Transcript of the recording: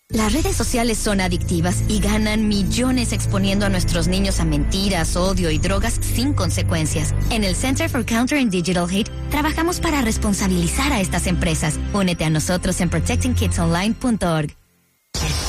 Las redes sociales son adictivas y ganan millones exponiendo a nuestros niños a mentiras, odio y drogas sin consecuencias. En el Center for Countering Digital Hate trabajamos para responsabilizar a estas empresas. Únete a nosotros en protectingkidsonline.org.